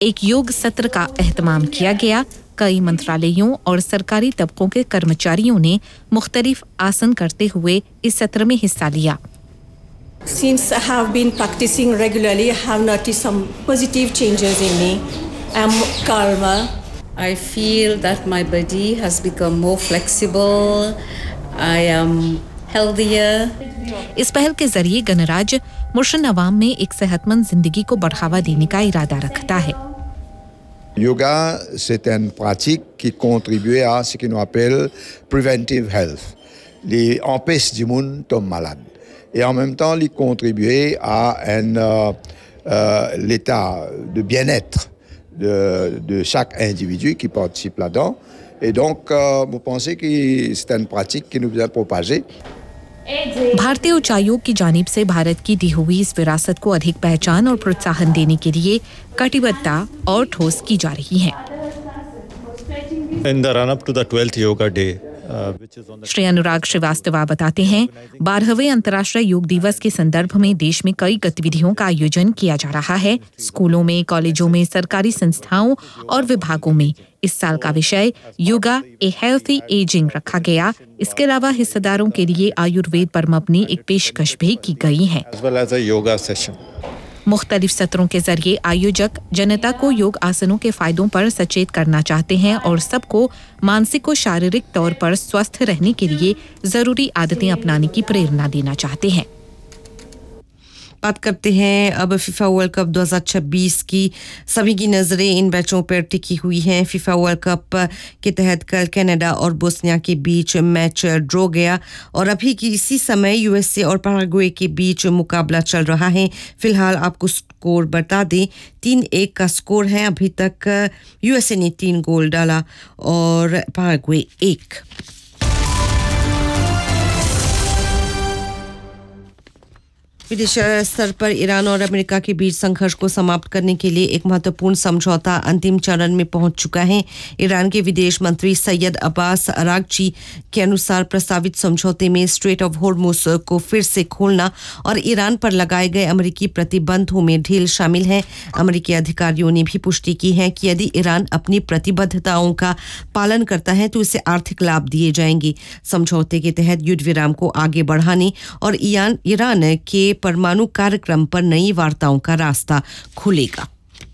एक योग सत्र का एहतमाम किया गया। कई मंत्रालयों और सरकारी तबकों के कर्मचारियों ने मुख्तलिफ आसन करते हुए इस सत्र में हिस्सा लिया। Since I have been practicing regularly, I have noticed some positive changes in me. I'm calmer. I feel that my body has become more flexible. I am healthier. इस पहल के जरिए गणराज्य मुर्शिद अवाम में एक सेहतमंद जिंदगी को बढ़ावा देने का इरादा रखता है। Yoga, c'est une pratique qui contribue à ce que nous appelle preventive health. Il empêche du monde de tomber malade. Et en même temps, il contribue à l'état de bien-être de chaque individu qui participe là-dedans. Et donc, vous pensez que c'est une pratique qui nous est propagée. भारतीय उच्चायोग की जानिब से भारत की दी हुई इस विरासत को अधिक पहचान और प्रोत्साहन देने के लिए कटिबद्धता और ठोस की जा रही है। In the run-up to the 12th Yoga Day, Shri Anurag Srivastava बताते हैं, 12वें अंतर्राष्ट्रीय योग दिवस के संदर्भ में देश में कई गतिविधियों का आयोजन किया जा रहा है। स्कूलों में, कॉलेजों में, सरकारी संस्थाओं और विभागों में इस साल का विषय योगा ए हेल्थी एजिंग रखा गया। इसके अलावा हिस्सेदारों के लिए आयुर्वेद पर मबनी एक पेशकश भी की गई है। as well as a yoga session. मुख्तलिफ सत्रों के जरिए आयोजक जनता को योग आसनों के फायदों पर सचेत करना चाहते हैं और सबको मानसिक और शारीरिक तौर पर स्वस्थ रहने के लिए जरूरी आदतें अपनाने की प्रेरणा देना चाहते हैं। बात करते हैं अब फीफा वर्ल्ड कप 2026 की। सभी की नजरें इन मैचों पर टिकी हुई हैं। फीफा वर्ल्ड कप के तहत कल कनाडा और बोस्निया के बीच मैच ड्रॉ गया और अभी की इसी समय यूएसए और पैराग्वे के बीच मुकाबला चल रहा है। फिलहाल आपको स्कोर बता दें, 3-1 का स्कोर है। अभी तक यूएसए ने 3 गोल डाला और पैराग्वे 1। विदेश स्तर पर ईरान और अमेरिका के बीच संघर्ष को समाप्त करने के लिए एक महत्वपूर्ण समझौता अंतिम चरण में पहुंच चुका है। ईरान के विदेश मंत्री सैयद अब्बास अरागची के अनुसार प्रस्तावित समझौते में स्ट्रेट ऑफ हॉर्मुज को फिर से खोलना और ईरान पर लगाए गए अमेरिकी प्रतिबंधों में ढील शामिल है। अमेरिकी अधिकारियों ने भी पुष्टि की है कि यदि ईरान अपनी प्रतिबद्धताओं का पालन करता है तो इसे आर्थिक लाभ दिए जाएंगे। समझौते के तहत युद्ध विराम को आगे बढ़ाने और ईरान के परमाणु कार्यक्रम पर नई वार्ताओं का रास्ता खुलेगा।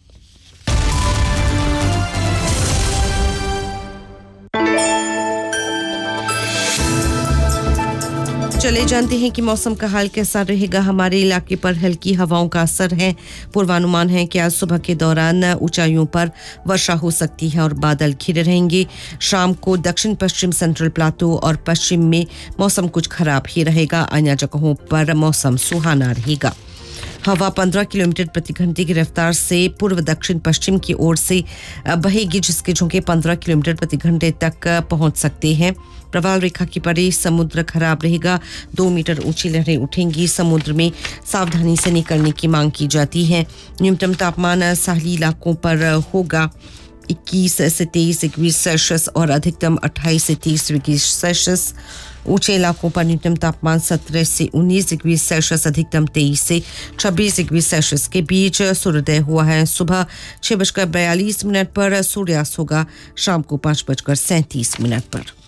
चले जानते हैं कि मौसम का हाल कैसा रहेगा। हमारे इलाके पर हल्की हवाओं का असर है। पूर्वानुमान है कि आज सुबह के दौरान ऊंचाइयों पर वर्षा हो सकती है और बादल घिरे रहेंगे। शाम को दक्षिण पश्चिम सेंट्रल प्लाटो और पश्चिम में मौसम कुछ खराब ही रहेगा। अन्य जगहों पर मौसम सुहाना रहेगा। हवा 15 किलोमीटर प्रति घंटे की रफ्तार से पूर्व दक्षिण पश्चिम की ओर से बहेगी, जिसके झोंके 15 किलोमीटर प्रति घंटे तक पहुंच सकते हैं। प्रवाल रेखा की परे समुद्र खराब रहेगा। 2 मीटर ऊंची लहरें उठेंगी। समुद्र में सावधानी से निकलने की मांग की जाती है। न्यूनतम तापमान साहली इलाकों पर होगा 21 से 23 डिग्री सेल्सियस और अधिकतम 28 से 30 डिग्री सेल्सियस। ऊंचे इलाकों पर न्यूनतम तापमान 17 से 19 डिग्री सेल्सियस, अधिकतम 23 से 26 डिग्री सेल्सियस के बीच। सूर्योदय हुआ है सुबह 6:42 पर। सूर्यास्त होगा शाम को 5:37 पर।